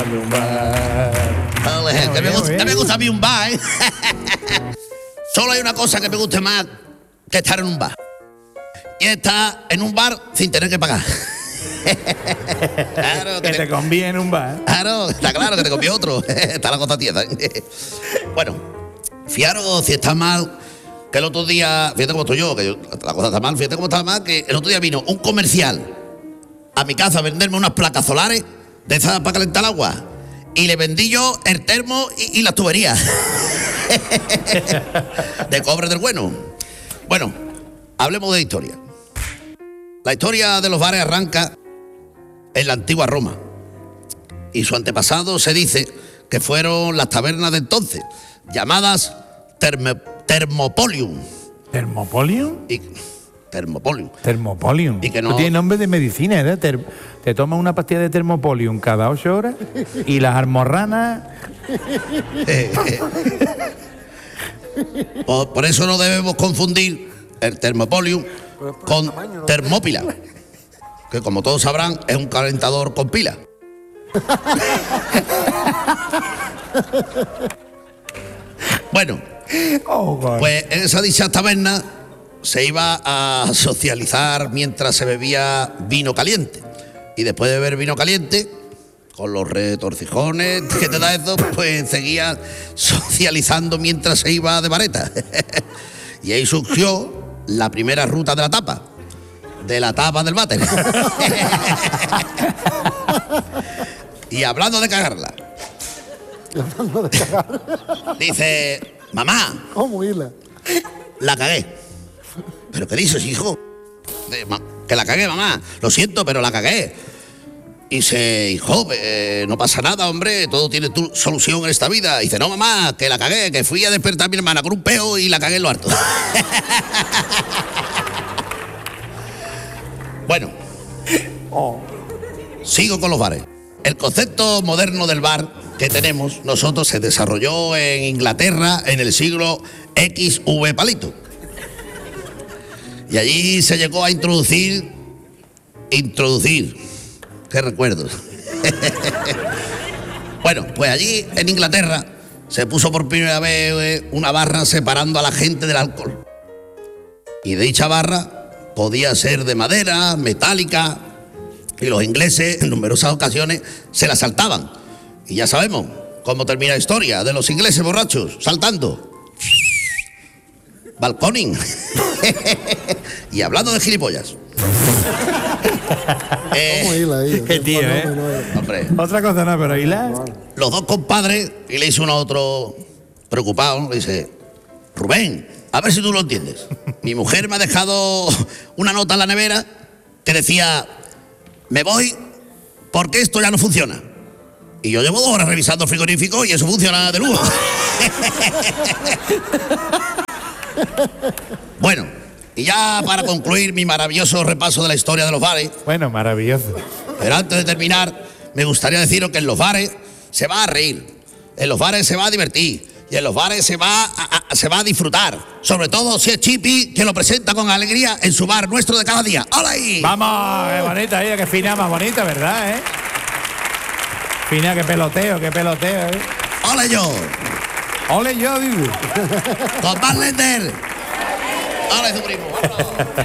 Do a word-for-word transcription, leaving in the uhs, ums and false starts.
Un bar. Ole, Bien, que me bien, gusta, bien. que me gusta a mí un bar, ¿eh? Solo hay una cosa que me guste más que estar en un bar. Y estar en un bar sin tener que pagar. Claro, Que te conviene un bar. Claro, está claro que te copió otro. Está la cosa tiesa. Bueno, fijaros si está mal que el otro día, fíjate cómo estoy yo, que yo- la cosa está mal, fíjate cómo está mal, que el otro día vino un comercial a mi casa a venderme unas placas solares de esas para calentar el agua. Y le vendí yo el termo y, y las tuberías. De cobre del bueno. Bueno, hablemos de historia. La historia de los bares arranca en la antigua Roma. Y su antepasado se dice que fueron las tabernas de entonces, llamadas terme- Thermopolium. ¿Termopolium? Y, Thermopolium. Termopolium. Y que no- Esto tiene nombre de medicina, ¿eh? Ter- te tomas una pastilla de Termopolium cada ocho horas y las almorranas. Por, por eso no debemos confundir el Thermopolium con Termópila, que como todos sabrán es un calentador con pila. Bueno, Oh, God. pues en esa dicha taberna se iba a socializar mientras se bebía vino caliente. Y después de beber vino caliente, con los retorcijones que te da eso, pues seguía socializando mientras se iba de vareta. Y ahí surgió la primera ruta de la tapa, de la tapa del váter. Y hablando de cagarla, dice, mamá, ¿Cómo hila? la cagué. ¿Pero qué dices, hijo? De, "Ma- que la cagué, mamá. Lo siento, pero la cagué. Y dice, hijo, eh, no pasa nada, hombre, todo tiene tu solución en esta vida. Y dice, no, mamá, que la cagué, que fui a despertar a mi hermana con un peo y la cagué en lo harto. Bueno, sigo con los bares. El concepto moderno del bar que tenemos nosotros se desarrolló en Inglaterra en el siglo equis ve palito. Y allí se llegó a introducir, introducir, qué recuerdos. Bueno, pues allí en Inglaterra se puso por primera vez eh, una barra separando a la gente del alcohol. Y dicha barra podía ser de madera, metálica, y los ingleses en numerosas ocasiones se la saltaban. Y ya sabemos cómo termina la historia de los ingleses borrachos, saltando. Balconing. Y hablando de gilipollas. Eh, ¿Cómo hila ahí? Qué tío, ¿eh? hombre, Otra cosa no, pero Hila. los dos compadres, y le hizo uno a otro preocupado, le dice, Rubén, a ver si tú lo entiendes. Mi mujer me ha dejado una nota en la nevera que decía, me voy porque esto ya no funciona. Y yo llevo dos horas revisando el frigorífico y eso funciona de lujo. Bueno, y ya para concluir mi maravilloso repaso de la historia de los bares, Bueno, maravilloso. pero antes de terminar, me gustaría deciros que en los bares se va a reír, en los bares se va a divertir y en los bares se va a, a- se va a disfrutar. Sobre todo si es Chipi, que lo presenta con alegría en su bar nuestro de cada día. ¡Hola ahí! Vamos, qué bonita ella, qué fina más bonita, ¿verdad, eh? Fina, qué peloteo, qué peloteo, eh. ¡Hola yo! Ole yo, digo. ¡Con Barlender! ¡Hola su primo! ¡Vámonos!